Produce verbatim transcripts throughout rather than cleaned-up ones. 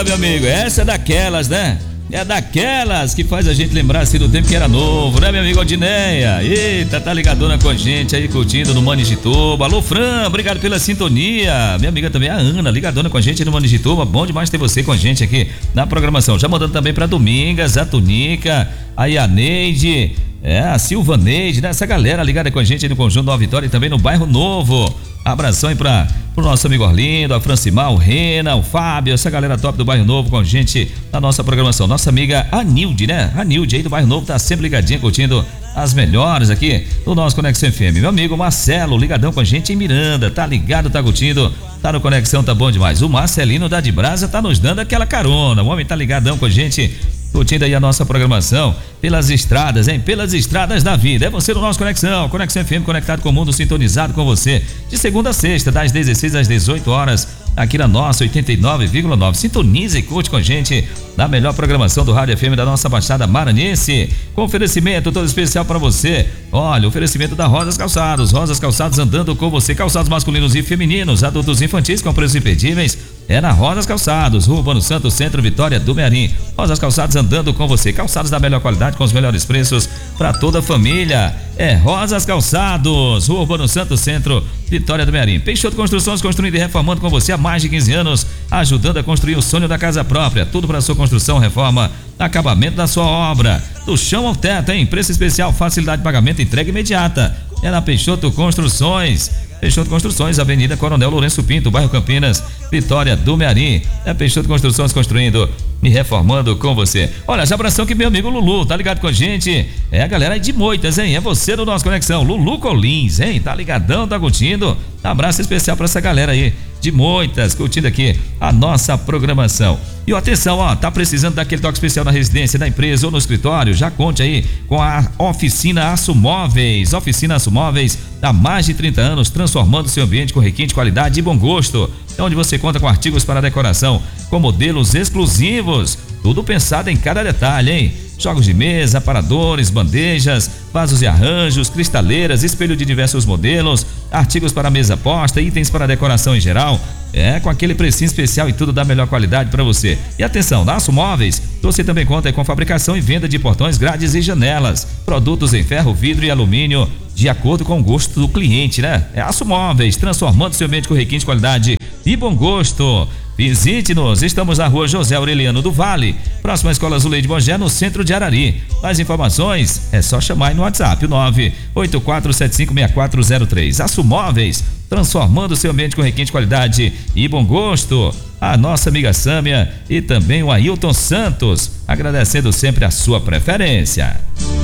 Eita, meu amigo, essa é daquelas, né? É daquelas que faz a gente lembrar assim do tempo que era novo, né, meu amigo Aldineia? Eita, tá ligadona com a gente aí, curtindo no Manijituba. Alô, Fran, obrigado pela sintonia. Minha amiga também, a Ana, ligadona com a gente no Manijituba. Bom demais ter você com a gente aqui na programação. Já mandando também pra Domingas, a Tunica, aí a Neide, é, a Silvaneide, né? Essa galera ligada com a gente aí no Conjunto Nova Vitória e também no Bairro Novo. Abração aí pra, pro nosso amigo Orlindo, a Francimar, o Rena, o Fábio, essa galera top do Bairro Novo com a gente na nossa programação. Nossa amiga Anilde, né? Anilde aí do Bairro Novo tá sempre ligadinha, curtindo as melhores aqui no nosso Conexão F M. Meu amigo Marcelo, ligadão com a gente em Miranda, tá ligado, tá curtindo, tá no Conexão, tá bom demais. O Marcelino da de Brasa tá nos dando aquela carona, o homem tá ligadão com a gente, curtindo aí a nossa programação pelas estradas, hein? Pelas estradas da vida. É você no nosso Conexão, Conexão F M, conectado com o mundo, sintonizado com você. De segunda a sexta, das dezesseis às dezoito horas, aqui na nossa oitenta e nove vírgula nove. Sintonize e curte com a gente na melhor programação do Rádio F M da nossa Baixada Maranhense. Com oferecimento todo especial para você. Olha, oferecimento da Rosas Calçados. Rosas Calçados andando com você. Calçados masculinos e femininos, adultos e infantis com preços imperdíveis. É na Rosas Calçados, Rua Urbano Santos, Centro Vitória do Mearim. Rosas Calçados andando com você. Calçados da melhor qualidade com os melhores preços para toda a família. É Rosas Calçados, Rua Urbano Santos, Centro Vitória do Mearim. Peixoto Construções, construindo e reformando com você há mais de quinze anos, ajudando a construir o sonho da casa própria. Tudo para sua construção, reforma, acabamento da sua obra. Do chão ao teto, hein? Preço especial, facilidade de pagamento, entrega imediata. É na Peixoto Construções. Peixoto Construções, Avenida Coronel Lourenço Pinto, bairro Campinas, Vitória do Mearim. É Peixoto Construções, construindo e reformando com você. Olha, já abração que meu amigo Lulu, tá ligado com a gente? É a galera de Moitas, hein? É você no nosso Conexão, Lulu Colins, hein? Tá ligadão, tá curtindo? Abraço especial pra essa galera aí de Moitas, curtindo aqui a nossa programação. E ó, atenção, ó, tá precisando daquele toque especial na residência, na empresa ou no escritório? Já conte aí com a Oficina Aço Móveis. Oficina Aço Móveis, há mais de trinta anos, transformando seu ambiente com requinte, qualidade e bom gosto. É onde você conta com artigos para decoração, com modelos exclusivos, tudo pensado em cada detalhe, hein? Jogos de mesa, aparadores, bandejas, vasos e arranjos, cristaleiras, espelho de diversos modelos, artigos para mesa posta, itens para decoração em geral. É, com aquele precinho especial e tudo da melhor qualidade para você. E atenção, na Aço Móveis, você também conta com fabricação e venda de portões, grades e janelas, produtos em ferro, vidro e alumínio, de acordo com o gosto do cliente, né? É Aço Móveis, transformando seu ambiente com requinte, qualidade e bom gosto. Visite-nos, estamos na rua José Aureliano do Vale, próxima à Escola Zuleide Bongé, no centro de Arari. Mais informações é só chamar aí no WhatsApp, o nove oito quatro sete cinco seis quatro zero três. Aço Móveis, transformando seu ambiente com requinte, qualidade e bom gosto. A nossa amiga Sâmia e também o Ailton Santos, agradecendo sempre a sua preferência.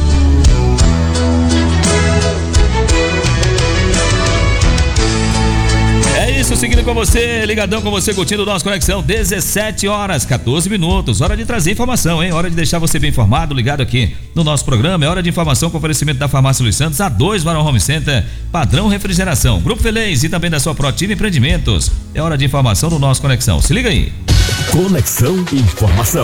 Isso, seguindo com você, ligadão com você, curtindo o nosso Conexão, dezessete horas, quatorze minutos, hora de trazer informação, hein? Hora de deixar você bem informado, ligado aqui no nosso programa. É hora de informação com oferecimento da Farmácia Luiz Santos, A dois Varão Home Center, Padrão Refrigeração, Grupo Feliz e também da sua Protiva Empreendimentos. É hora de informação do nosso Conexão, se liga aí. Conexão Informação.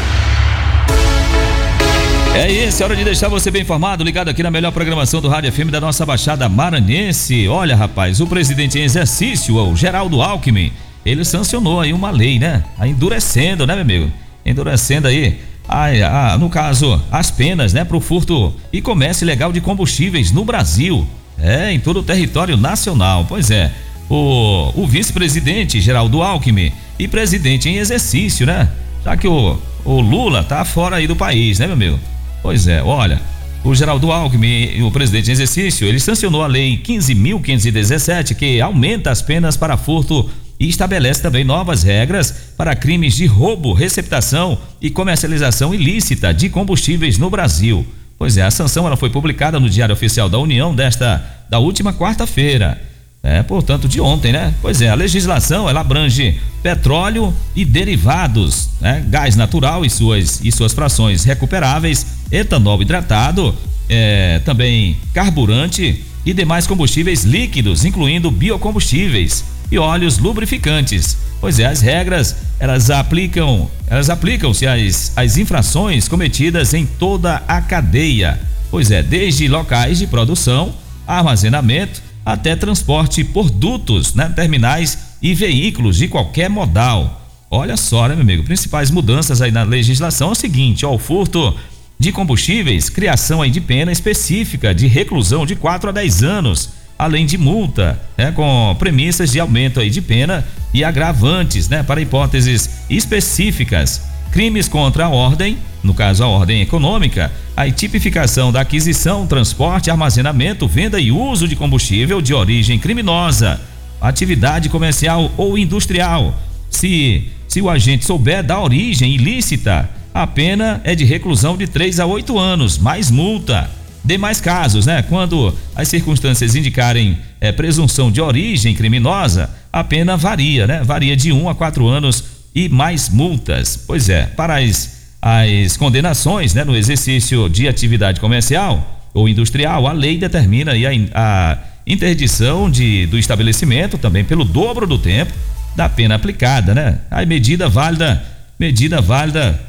É isso, é hora de deixar você bem informado, ligado aqui na melhor programação do Rádio F M da nossa Baixada Maranhense. Olha, rapaz, o presidente em exercício, o Geraldo Alckmin, ele sancionou aí uma lei, né? A endurecendo, né, meu amigo? Endurecendo aí, a, a, no caso, as penas, né, pro furto e comércio ilegal de combustíveis no Brasil. É, em todo o território nacional. Pois é, o, o vice-presidente Geraldo Alckmin e presidente em exercício, né? Já que o, o Lula tá fora aí do país, né, meu amigo? Pois é, olha, o Geraldo Alckmin, o presidente em exercício, ele sancionou a lei quinze mil quinhentos e dezessete, que aumenta as penas para furto e estabelece também novas regras para crimes de roubo, receptação e comercialização ilícita de combustíveis no Brasil. Pois é, a sanção ela foi publicada no Diário Oficial da União desta, da última quarta-feira. É, portanto, de ontem, né? Pois é, a legislação, ela abrange petróleo e derivados, né? Gás natural e suas, e suas frações recuperáveis, etanol hidratado, é, também carburante e demais combustíveis líquidos, incluindo biocombustíveis e óleos lubrificantes. Pois é, as regras, elas aplicam, elas aplicam-se às, às infrações cometidas em toda a cadeia. Pois é, desde locais de produção, armazenamento, até transporte por dutos, né, terminais e veículos de qualquer modal. Olha só, né, meu amigo? Principais mudanças aí na legislação é o seguinte, ó, o furto de combustíveis, criação aí de pena específica de reclusão de quatro a dez anos, além de multa, né, com premissas de aumento aí de pena e agravantes, né, para hipóteses específicas. Crimes contra a ordem, no caso a ordem econômica, a tipificação da aquisição, transporte, armazenamento, venda e uso de combustível de origem criminosa, atividade comercial ou industrial. Se, se o agente souber da origem ilícita, a pena é de reclusão de três a oito anos, mais multa. Demais casos, né? Quando as circunstâncias indicarem é, presunção de origem criminosa, a pena varia, né? Varia de um a quatro anos e mais multas. Pois é, para as, as condenações, né, no exercício de atividade comercial ou industrial, a lei determina aí a, a interdição de, do estabelecimento também pelo dobro do tempo da pena aplicada, né? A medida válida, medida válida,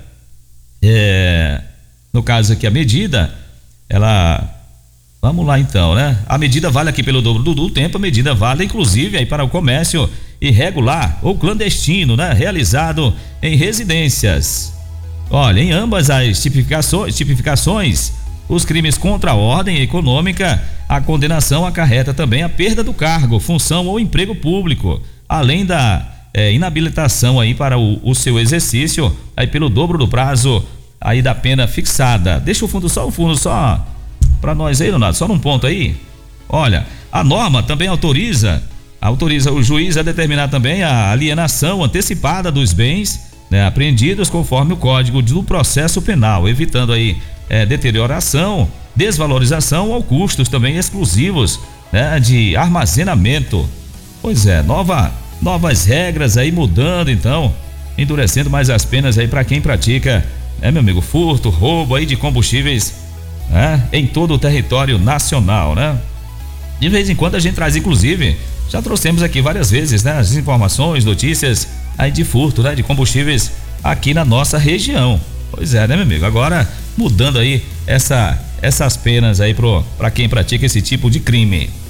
é, no caso aqui a medida, ela, vamos lá então, né? A medida vale aqui pelo dobro do, do tempo, a medida vale inclusive aí para o comércio irregular ou clandestino, né? Realizado em residências. Olha, em ambas as tipificações, tipificações, os crimes contra a ordem econômica, a condenação acarreta também a perda do cargo, função ou emprego público, além da é, inabilitação aí para o, o seu exercício aí pelo dobro do prazo aí da pena fixada. Deixa o fundo só o fundo só para nós aí, Leonardo, só num ponto aí. Olha, a norma também autoriza autoriza o juiz a determinar também a alienação antecipada dos bens, né, apreendidos conforme o Código do Processo Penal, evitando aí é, deterioração, desvalorização ou custos também exclusivos, né, de armazenamento. Pois é, nova, novas regras aí mudando então, endurecendo mais as penas aí para quem pratica, né, meu amigo, furto, roubo aí de combustíveis, né, em todo o território nacional, né? De vez em quando a gente traz, inclusive, já trouxemos aqui várias vezes, né, as informações, notícias aí de furto, né, de combustíveis aqui na nossa região. Pois é, né, meu amigo? Agora mudando aí essa, essas penas aí pro, pra quem pratica esse tipo de crime.